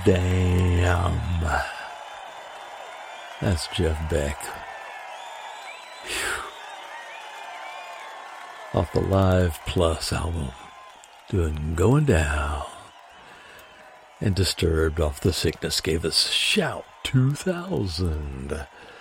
damn. That's Jeff Beck. Whew. Off the Live Plus album, doing Going Down. And Disturbed off The Sickness gave us Shout 2000.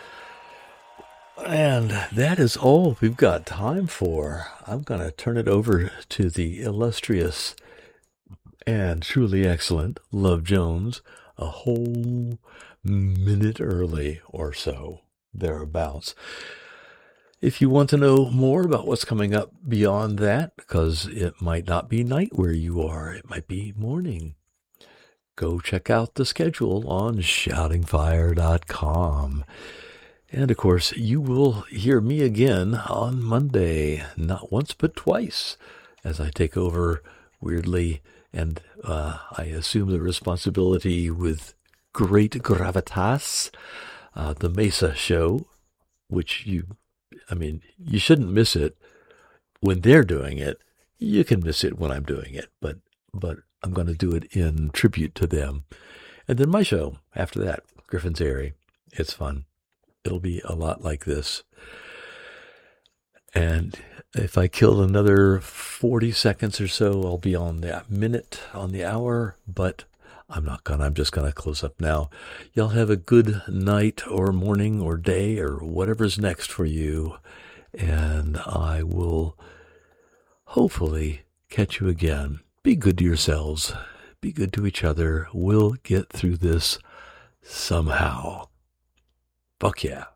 And that is all we've got time for. I'm going to turn it over to the illustrious and truly excellent Love Jones a whole minute early or so, thereabouts. If you want to know more about what's coming up beyond that, because it might not be night where you are, it might be morning, go check out the schedule on shoutingfire.com. And of course, you will hear me again on Monday, not once but twice, as I take over weirdly, and I assume the responsibility with great gravitas, the Mesa Show, which you shouldn't miss it when they're doing it. You can miss it when I'm doing it, but I'm going to do it in tribute to them. And then my show after that, Griffin's Airy. It's fun. It'll be a lot like this. And if I kill another 40 seconds or so, I'll be on the minute, on the hour, but I'm just going to close up now. Y'all have a good night or morning or day or whatever's next for you. And I will hopefully catch you again. Be good to yourselves. Be good to each other. We'll get through this somehow. Fuck yeah.